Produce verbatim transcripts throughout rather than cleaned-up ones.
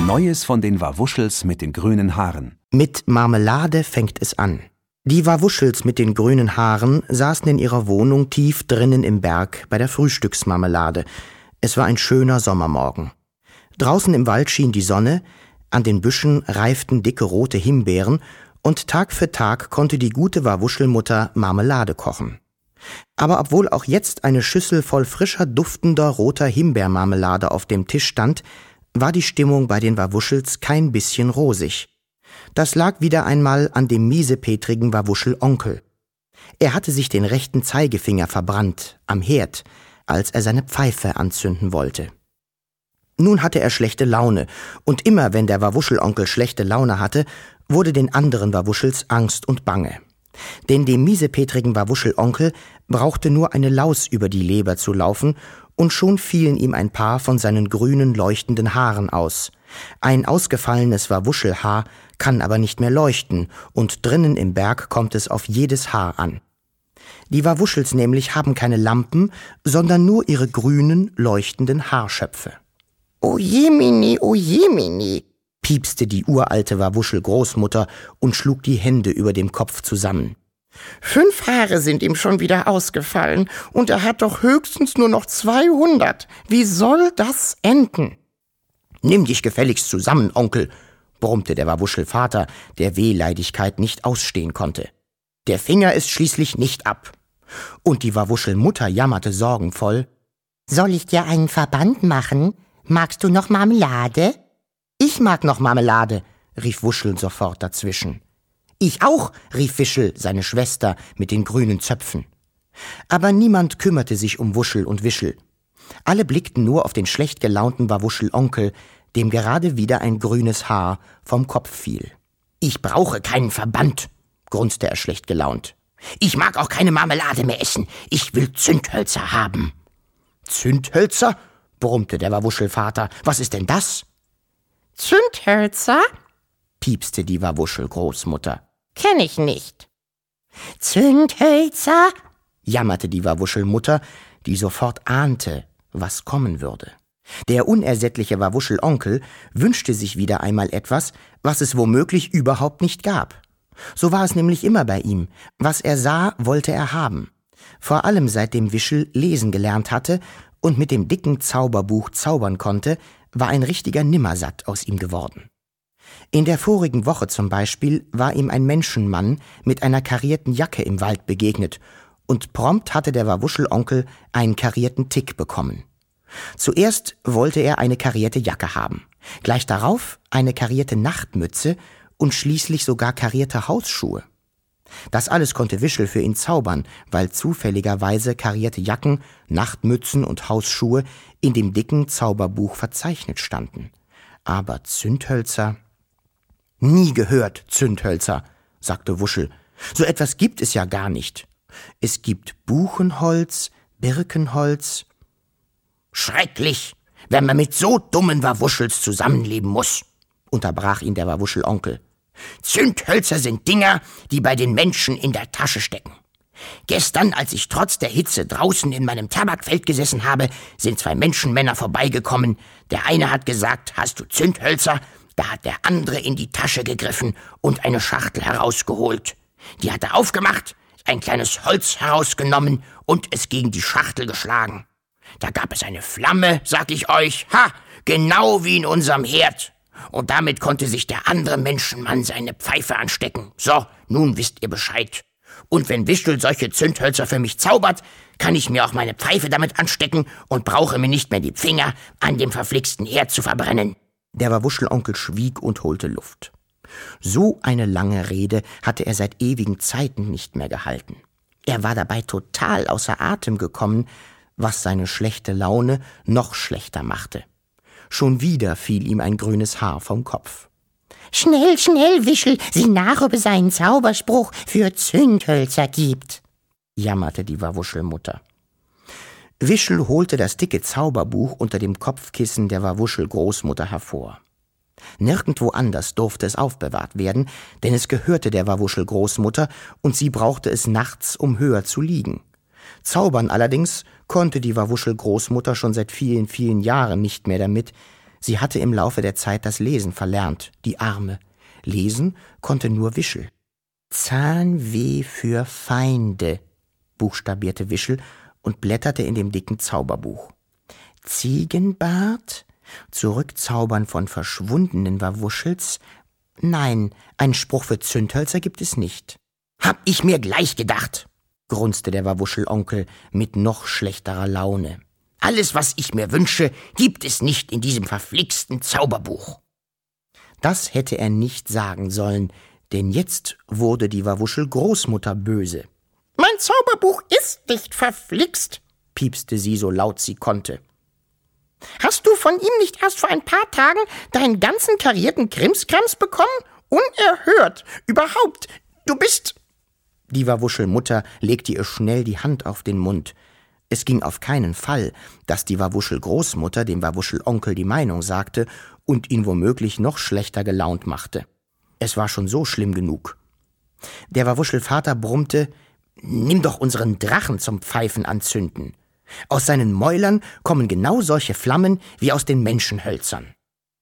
Neues von den Wawuschels mit den grünen Haaren. Mit Marmelade fängt es an. Die Wawuschels mit den grünen Haaren saßen in ihrer Wohnung tief drinnen im Berg bei der Frühstücksmarmelade. Es war ein schöner Sommermorgen. Draußen im Wald schien die Sonne, an den Büschen reiften dicke rote Himbeeren und Tag für Tag konnte die gute Wawuschelmutter Marmelade kochen. Aber obwohl auch jetzt eine Schüssel voll frischer, duftender, roter Himbeermarmelade auf dem Tisch stand, war die Stimmung bei den Wawuschels kein bisschen rosig. Das lag wieder einmal an dem miesepetrigen Wawuschelonkel. Er hatte sich den rechten Zeigefinger verbrannt, am Herd, als er seine Pfeife anzünden wollte. Nun hatte er schlechte Laune, und immer wenn der Wawuschelonkel schlechte Laune hatte, wurde den anderen Wawuschels Angst und Bange. Denn dem miesepetrigen Wawuschelonkel brauchte nur eine Laus über die Leber zu laufen, und schon fielen ihm ein paar von seinen grünen, leuchtenden Haaren aus. Ein ausgefallenes Wawuschelhaar kann aber nicht mehr leuchten, und drinnen im Berg kommt es auf jedes Haar an. Die Wawuschels nämlich haben keine Lampen, sondern nur ihre grünen, leuchtenden Haarschöpfe. »O jemini, o jemini«, piepste die uralte Wawuschel-Großmutter und schlug die Hände über dem Kopf zusammen. »Fünf Haare sind ihm schon wieder ausgefallen, und er hat doch höchstens nur noch zweihundert. Wie soll das enden?« »Nimm dich gefälligst zusammen, Onkel«, brummte der Wawuschelvater, der Wehleidigkeit nicht ausstehen konnte. »Der Finger ist schließlich nicht ab.« Und die Wawuschelmutter jammerte sorgenvoll. »Soll ich dir einen Verband machen? Magst du noch Marmelade?« »Ich mag noch Marmelade«, rief Wuschel sofort dazwischen. »Ich auch«, rief Wischel, seine Schwester, mit den grünen Zöpfen. Aber niemand kümmerte sich um Wuschel und Wischel. Alle blickten nur auf den schlecht gelaunten Wawuschelonkel, dem gerade wieder ein grünes Haar vom Kopf fiel. »Ich brauche keinen Verband«, grunzte er schlecht gelaunt. »Ich mag auch keine Marmelade mehr essen. Ich will Zündhölzer haben.« »Zündhölzer?«, brummte der Wawuschelvater. »Was ist denn das?« »Zündhölzer?«, piepste die Wawuschel-Großmutter. »Kenn ich nicht.« »Zündhölzer?«, jammerte die Wawuschelmutter, die sofort ahnte, was kommen würde. Der unersättliche Wawuschelonkel wünschte sich wieder einmal etwas, was es womöglich überhaupt nicht gab. So war es nämlich immer bei ihm. Was er sah, wollte er haben. Vor allem seitdem Wischel lesen gelernt hatte und mit dem dicken Zauberbuch zaubern konnte, war ein richtiger Nimmersatt aus ihm geworden. In der vorigen Woche zum Beispiel war ihm ein Menschenmann mit einer karierten Jacke im Wald begegnet, und prompt hatte der Wawuschelonkel einen karierten Tick bekommen. Zuerst wollte er eine karierte Jacke haben, gleich darauf eine karierte Nachtmütze und schließlich sogar karierte Hausschuhe. Das alles konnte Wischel für ihn zaubern, weil zufälligerweise karierte Jacken, Nachtmützen und Hausschuhe in dem dicken Zauberbuch verzeichnet standen. Aber Zündhölzer? »Nie gehört, Zündhölzer«, sagte Wuschel. »So etwas gibt es ja gar nicht. Es gibt Buchenholz, Birkenholz.« »Schrecklich, wenn man mit so dummen Wawuschels zusammenleben muss«, unterbrach ihn der Wawuschelonkel. »Zündhölzer sind Dinger, die bei den Menschen in der Tasche stecken. Gestern, als ich trotz der Hitze draußen in meinem Tabakfeld gesessen habe, sind zwei Menschenmänner vorbeigekommen. Der eine hat gesagt, »Hast du Zündhölzer?« Da hat der andere in die Tasche gegriffen und eine Schachtel herausgeholt. Die hat er aufgemacht, ein kleines Holz herausgenommen und es gegen die Schachtel geschlagen. Da gab es eine Flamme, sag ich euch, ha, genau wie in unserem Herd. Und damit konnte sich der andere Menschenmann seine Pfeife anstecken. So, nun wisst ihr Bescheid. Und wenn Wischel solche Zündhölzer für mich zaubert, kann ich mir auch meine Pfeife damit anstecken und brauche mir nicht mehr die Finger an dem verflixten Herd zu verbrennen.« Der Wawuschelonkel schwieg und holte Luft. So eine lange Rede hatte er seit ewigen Zeiten nicht mehr gehalten. Er war dabei total außer Atem gekommen, was seine schlechte Laune noch schlechter machte. Schon wieder fiel ihm ein grünes Haar vom Kopf. »Schnell, schnell, Wischel, sieh nach, ob es einen Zauberspruch für Zündhölzer gibt«, jammerte die Wawuschelmutter. Wischel holte das dicke Zauberbuch unter dem Kopfkissen der Wawuschel-Großmutter hervor. Nirgendwo anders durfte es aufbewahrt werden, denn es gehörte der Wawuschel-Großmutter und sie brauchte es nachts, um höher zu liegen. Zaubern allerdings konnte die Wawuschel-Großmutter schon seit vielen, vielen Jahren nicht mehr damit. Sie hatte im Laufe der Zeit das Lesen verlernt, die Arme. Lesen konnte nur Wischel. Zahnweh für Feinde, buchstabierte Wischel und blätterte in dem dicken Zauberbuch. Ziegenbart, Zurückzaubern von verschwundenen Wawuschels. Nein, einen Spruch für Zündhölzer gibt es nicht. Hab ich mir gleich gedacht, grunzte der Wawuschelonkel mit noch schlechterer Laune. Alles, was ich mir wünsche, gibt es nicht in diesem verflixten Zauberbuch. Das hätte er nicht sagen sollen, denn jetzt wurde die Wawuschel-Großmutter böse. »Mein Zauberbuch ist nicht verflixt«, piepste sie so laut sie konnte. »Hast du von ihm nicht erst vor ein paar Tagen deinen ganzen karierten Krimskrams bekommen? Unerhört! Überhaupt! Du bist...« Die Wawuschelmutter legte ihr schnell die Hand auf den Mund. Es ging auf keinen Fall, dass die Wawuschel-Großmutter dem Wawuschelonkel die Meinung sagte und ihn womöglich noch schlechter gelaunt machte. Es war schon so schlimm genug. Der Wawuschelvater brummte, »Nimm doch unseren Drachen zum Pfeifen anzünden. Aus seinen Mäulern kommen genau solche Flammen wie aus den Menschenhölzern.«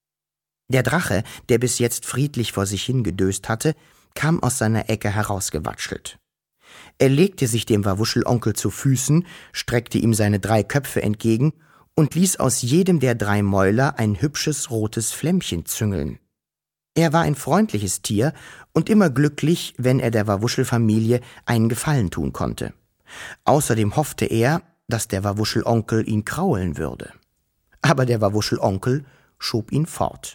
Der Drache, der bis jetzt friedlich vor sich hingedöst hatte, kam aus seiner Ecke herausgewatschelt. Er legte sich dem Wawuschelonkel zu Füßen, streckte ihm seine drei Köpfe entgegen und ließ aus jedem der drei Mäuler ein hübsches rotes Flämmchen züngeln. Er war ein freundliches Tier und immer glücklich, wenn er der Wawuschelfamilie einen Gefallen tun konnte. Außerdem hoffte er, dass der Wawuschelonkel ihn kraulen würde. Aber der Wawuschelonkel schob ihn fort.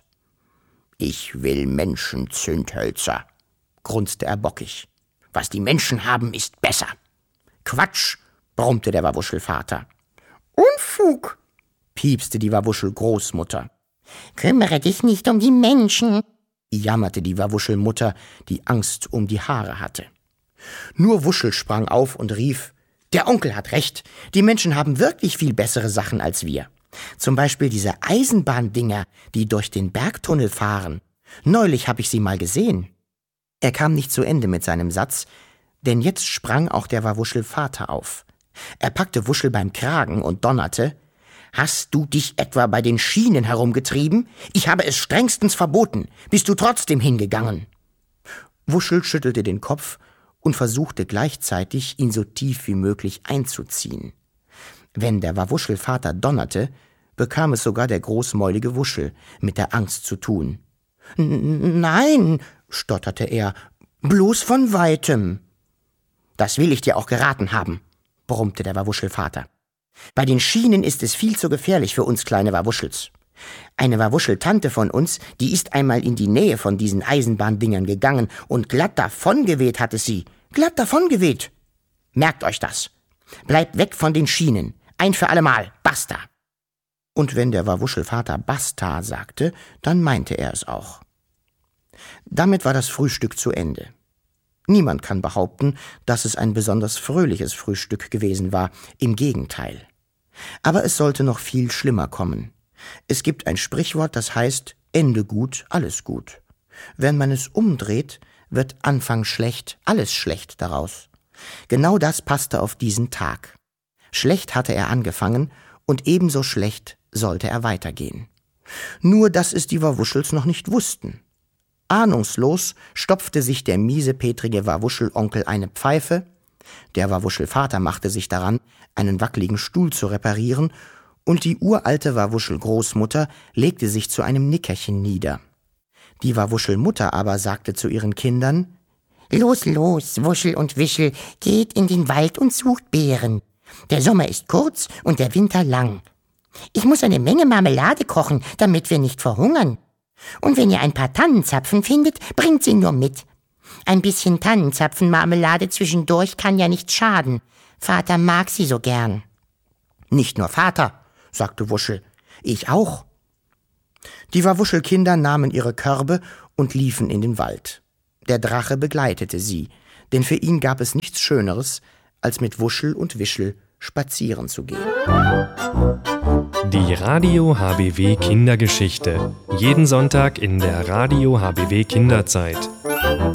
»Ich will Menschenzündhölzer«, grunzte er bockig. »Was die Menschen haben, ist besser.« »Quatsch«, brummte der Wawuschelvater. »Unfug«, piepste die Wawuschel-Großmutter. »Kümmere dich nicht um die Menschen«, jammerte die Wawuschelmutter, die Angst um die Haare hatte. Nur Wuschel sprang auf und rief, »Der Onkel hat recht, die Menschen haben wirklich viel bessere Sachen als wir. Zum Beispiel diese Eisenbahndinger, die durch den Bergtunnel fahren. Neulich habe ich sie mal gesehen.« Er kam nicht zu Ende mit seinem Satz, denn jetzt sprang auch der Wawuschelvater auf. Er packte Wuschel beim Kragen und donnerte, »Hast du dich etwa bei den Schienen herumgetrieben? Ich habe es strengstens verboten. Bist du trotzdem hingegangen?« Wuschel schüttelte den Kopf und versuchte gleichzeitig, ihn so tief wie möglich einzuziehen. Wenn der Wawuschelvater donnerte, bekam es sogar der großmäulige Wuschel mit der Angst zu tun. »Nein«, stotterte er, »bloß von Weitem.« »Das will ich dir auch geraten haben«, brummte der Wawuschelvater. »Bei den Schienen ist es viel zu gefährlich für uns kleine Wawuschels. Eine Wawuscheltante von uns, die ist einmal in die Nähe von diesen Eisenbahndingern gegangen und glatt davongeweht hatte sie. Glatt davongeweht. Merkt euch das. Bleibt weg von den Schienen. Ein für allemal. Basta.« Und wenn der Wawuschelvater Basta sagte, dann meinte er es auch. Damit war das Frühstück zu Ende. Niemand kann behaupten, dass es ein besonders fröhliches Frühstück gewesen war. Im Gegenteil. Aber es sollte noch viel schlimmer kommen. Es gibt ein Sprichwort, das heißt, Ende gut, alles gut. Wenn man es umdreht, wird Anfang schlecht, alles schlecht daraus. Genau das passte auf diesen Tag. Schlecht hatte er angefangen und ebenso schlecht sollte er weitergehen. Nur, dass es die Wawuschels noch nicht wussten. Ahnungslos stopfte sich der miesepetrige Wawuschelonkel eine Pfeife, der Wawuschelvater machte sich daran, einen wackeligen Stuhl zu reparieren, und die uralte Wawuschel-Großmutter legte sich zu einem Nickerchen nieder. Die Wawuschelmutter aber sagte zu ihren Kindern, »Los, los, Wuschel und Wischel, geht in den Wald und sucht Beeren. Der Sommer ist kurz und der Winter lang. Ich muss eine Menge Marmelade kochen, damit wir nicht verhungern. Und wenn ihr ein paar Tannenzapfen findet, bringt sie nur mit. Ein bisschen Tannenzapfenmarmelade zwischendurch kann ja nicht schaden. Vater mag sie so gern.« »Nicht nur Vater«, sagte Wuschel, »ich auch.« Die Wawuschelkinder nahmen ihre Körbe und liefen in den Wald. Der Drache begleitete sie, denn für ihn gab es nichts Schöneres, als mit Wuschel und Wischel spazieren zu gehen. Die Radio H B W Kindergeschichte. Jeden Sonntag in der Radio H B W Kinderzeit.